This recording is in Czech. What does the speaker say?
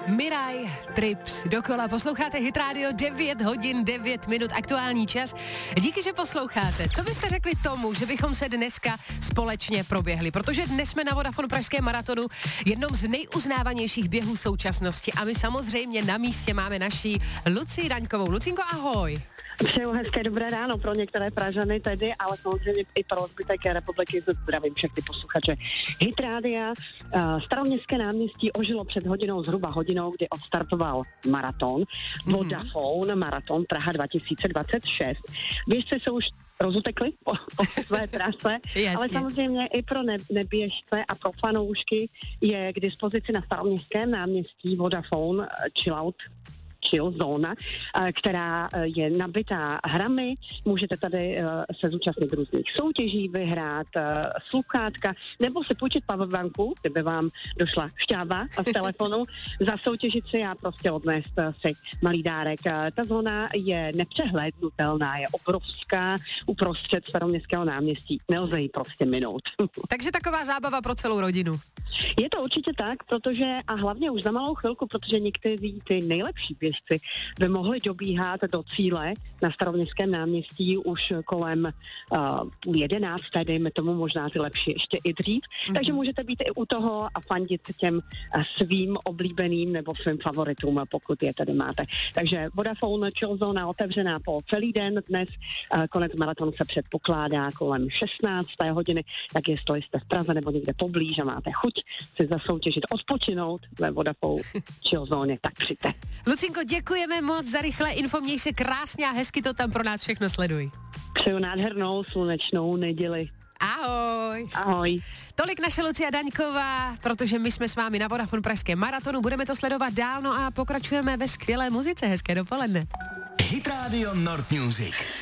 Miraj, Trips, dokola posloucháte Hit Radio, 9 hodin, 9 minut, aktuální čas. Díky, že posloucháte. Co byste řekli tomu, že bychom se dneska společně proběhli? Protože dnes jsme na Vodafone Pražském maratonu, jednom z nejuznávanějších běhů současnosti. A my samozřejmě na místě máme naší Lucii Daňkovou. Lucinko, ahoj. Přeju hezké dobré ráno pro některé Pražany tedy, ale samozřejmě i pro zbytek republiky. Zdravím všechny posluchače Hit Rádia. Staroměstské náměstí ožilo před hodinou, zhruba hodinou, kdy odstartoval maraton. Vodafone Maraton Praha 2026. Běžci se už rozutekli po své trase, ale samozřejmě i pro neběžce a pro fanoušky je k dispozici na Staroměstském náměstí Vodafone Chill zóna, která je nabitá hrami. Můžete tady se zúčastnit různých soutěží, vyhrát sluchátka, nebo si půjčit powerbanku, kdyby vám došla šťáva z telefonu, zasoutěžit si a prostě odnést si malý dárek. Ta zóna je nepřehlédnutelná, je obrovská uprostřed Staroměstského náměstí. Nelze ji prostě minout. Takže taková zábava pro celou rodinu. Je to určitě tak, protože a hlavně už za malou chvilku, protože někteří ty nejlepší běžci by mohli dobíhat do cíle na Staroměstském náměstí už kolem 11, dejme tomu možná ty lepší ještě i dřív. Takže můžete být i u toho a fandit těm svým oblíbeným nebo svým favoritům, pokud je tady máte. Takže Vodafone Chill zóna otevřená po celý den dnes. Konec maratonu se předpokládá kolem 16. hodiny, tak jestli jste v Praze nebo někde poblíž a máte chuť si zasoutěžit, odpočinout ve Vodafone Chill zóně, tak přijďte. Lucinko, děkujeme moc za rychlé info, měj se krásně a hezky to tam pro nás všechno sleduj. Přeju nádhernou slunečnou neděli. Ahoj. Ahoj. Tolik naše Lucia Daňková, protože my jsme s vámi na Vodafone Pražském maratonu, budeme to sledovat dál, no a pokračujeme ve skvělé muzice. Hezké dopoledne. Hit Radio Nord Music.